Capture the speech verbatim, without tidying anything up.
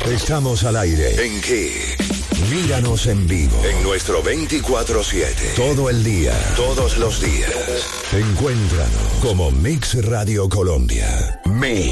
Estamos al aire. ¿En qué? Míranos en vivo. En nuestro veinticuatro siete. Todo el día. Todos los días. Encuéntranos como Mix Radio Colombia. Mix.